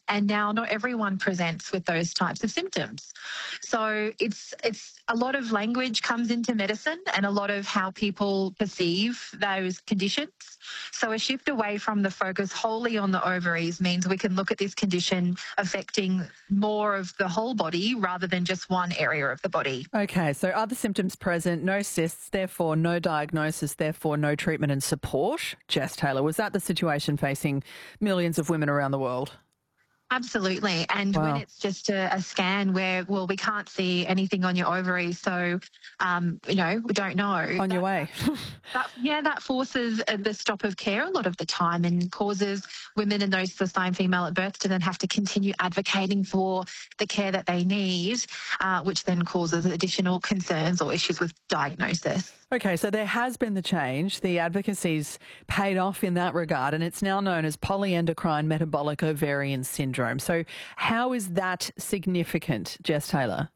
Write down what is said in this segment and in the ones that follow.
And now not everyone presents with those types of symptoms. So it's a lot of language comes into medicine and a lot of how people perceive those conditions. So a shift away from the focus wholly on the ovaries means we can look at this condition affecting more of the whole body rather than just one area of the body. Okay, so are the symptoms present, no cysts, therefore no diagnosis, therefore no treatment and support? Jess Taylor, was that the situation facing millions of women around the world? Absolutely. And Wow. when it's just a scan where, well, we can't see anything on your ovaries, so, we don't know. On your way. That forces the stop of care a lot of the time and causes women and those assigned female at birth to then have to continue advocating for the care that they need, which then causes additional concerns or issues with diagnosis. Okay, so there has been the change. The advocacy's paid off in that regard, and it's now known as polyendocrine metabolic ovarian syndrome. So how is that significant, Jess Taylor?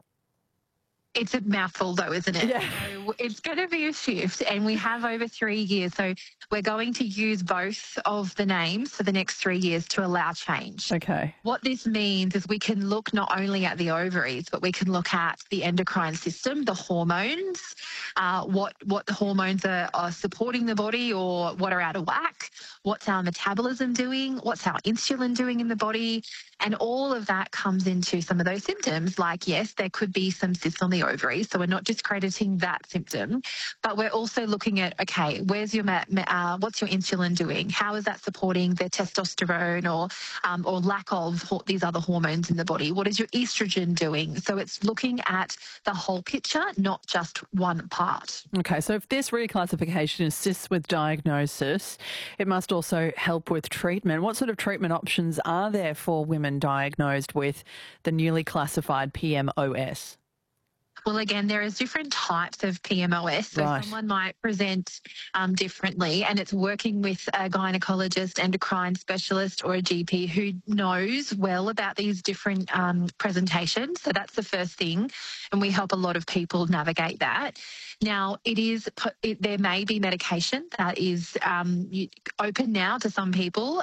It's a mouthful though, isn't it? Yeah. So it's going to be a shift, and we have over 3 years. So we're going to use both of the names for the next 3 years to allow change. Okay. What this means is we can look not only at the ovaries, but we can look at the endocrine system, the hormones, what the hormones are supporting the body or what are out of whack, what's our metabolism doing, what's our insulin doing in the body. And all of that comes into some of those symptoms, like, yes, there could be some cysts on the ovaries, so we're not discrediting that symptom, but we're also looking at, okay, where's your what's your insulin doing? How is that supporting the testosterone or lack of these other hormones in the body? What is your estrogen doing? So it's looking at the whole picture, not just one part. Okay, so if this reclassification assists with diagnosis, it must also help with treatment. What sort of treatment options are there for women diagnosed with the newly classified PMOS? Well, again, there is different types of PMOS. So Right. someone might present differently, and it's working with a gynecologist, endocrine specialist or a GP who knows well about these different presentations. So that's the first thing, and we help a lot of people navigate that. Now, there may be medication that is open now to some people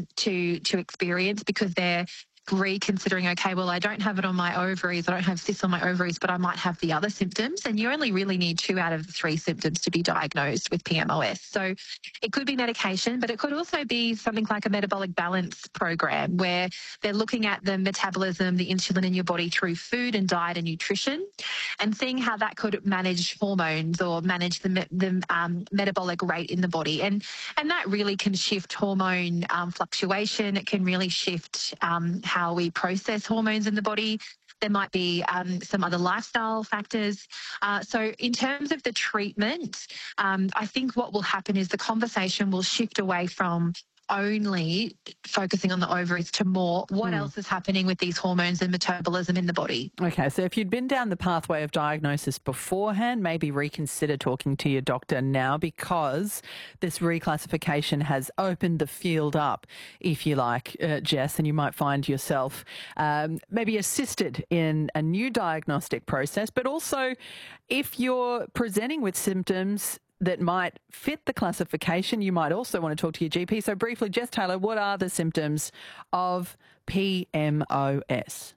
to experience because they're reconsidering, okay, well, I don't have it on my ovaries, I don't have cysts on my ovaries, but I might have the other symptoms. And you only really need 2 out of the 3 symptoms to be diagnosed with PMOS. So it could be medication, but it could also be something like a metabolic balance program where they're looking at the metabolism, the insulin in your body through food and diet and nutrition, and seeing how that could manage hormones or manage the metabolic rate in the body. And that really can shift hormone fluctuation. It can really shift how we process hormones in the body. There might be some other lifestyle factors. So in terms of the treatment, I think what will happen is the conversation will shift away from only focusing on the ovaries to more what else is happening with these hormones and metabolism in the body. Okay, so if you'd been down the pathway of diagnosis beforehand, maybe reconsider talking to your doctor now, because this reclassification has opened the field up, if you like, Jess, and you might find yourself maybe assisted in a new diagnostic process. But also, if you're presenting with symptoms that might fit the classification, you might also want to talk to your GP. So briefly, Jess Taylor, what are the symptoms of PMOS?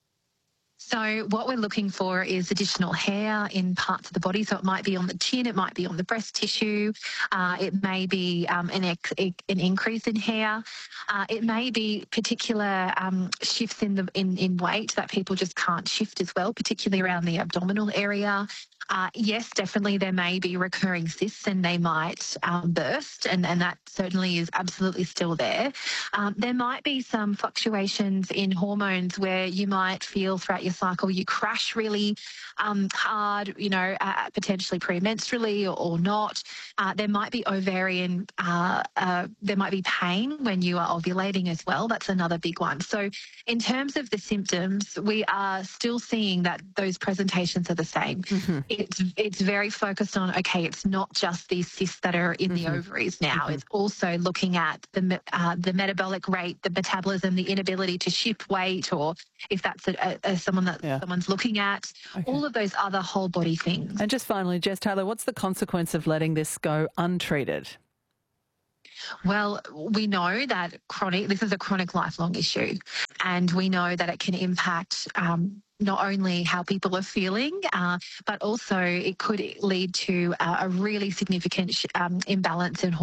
So what we're looking for is additional hair in parts of the body. So it might be on the chin, it might be on the breast tissue, it may be an increase in hair, it may be particular shifts in weight that people just can't shift as well, particularly around the abdominal area. Yes, definitely there may be recurring cysts and they might burst, and that certainly is absolutely still there. There might be some fluctuations in hormones where you might feel throughout your cycle you crash really hard, potentially premenstrually or not. There might be ovarian, there might be pain when you are ovulating as well. That's another big one. So in terms of the symptoms, we are still seeing that those presentations are the same. Mm-hmm. It's very focused on, okay, it's not just these cysts that are in the ovaries now. It's also looking at the metabolic rate, the metabolism, the inability to shift weight, or if that's someone's looking at, all of those other whole body things. And just finally, Jess Taylor, what's the consequence of letting this go untreated? Well, we know that this is a chronic lifelong issue, and we know that it can impact not only how people are feeling, but also it could lead to a really significant imbalance in